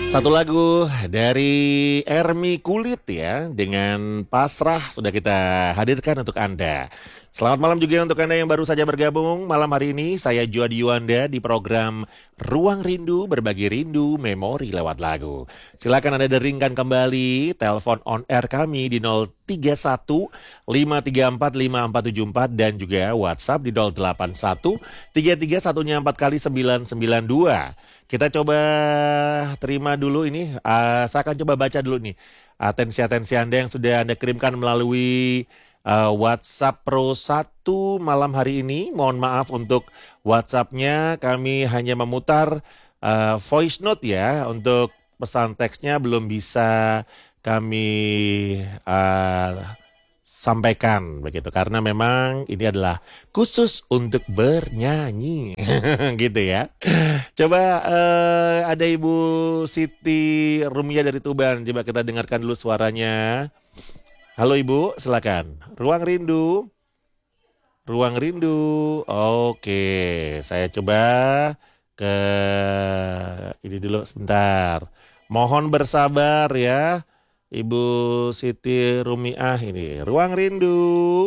Satu lagu dari Ermi Kulit ya, dengan Pasrah sudah kita hadirkan untuk Anda. Selamat malam juga untuk Anda yang baru saja bergabung malam hari ini. Saya Juadi Yuanda di program Ruang Rindu, berbagi rindu memori lewat lagu. Silakan Anda deringkan kembali telepon on air kami di 031 534 5474 dan juga WhatsApp di 081 331-nya 4 kali 992. Kita coba terima dulu ini. Saya akan coba baca dulu nih atensi-atensi Anda yang sudah Anda kirimkan melalui WhatsApp Pro 1 malam hari ini. Mohon maaf untuk WhatsApp-nya, kami hanya memutar voice note ya. Untuk pesan teksnya belum bisa kami uh, sampaikan begitu karena memang ini adalah khusus untuk bernyanyi gitu ya. Coba ada Ibu Siti Rumia dari Tuban. Coba kita dengarkan dulu suaranya. Halo Ibu, silakan. Ruang Rindu. Ruang Rindu. Oke, saya coba ke ini dulu sebentar. Mohon bersabar ya, Ibu Siti Rumiah ini. Ruang Rindu.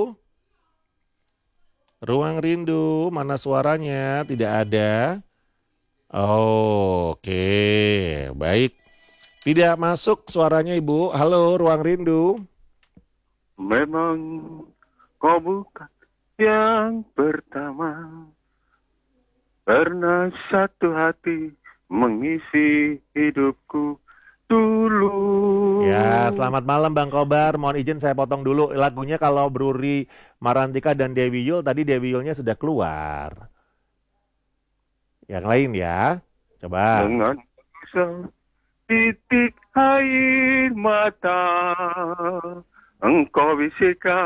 Ruang Rindu, mana suaranya? Tidak ada. Oke, baik. Tidak masuk suaranya Ibu. Halo, Ruang Rindu. Memang kau bukan yang pertama. Pernah satu hati mengisi hidupku dulu. Ya, selamat malam Bang Kobar. Mohon izin saya potong dulu. Lagunya kalau Bruri Marantika dan Dewi Yul, tadi Dewi Yulnya sudah keluar. Yang lain ya. Coba. Dengan titik air mata engkau bisikan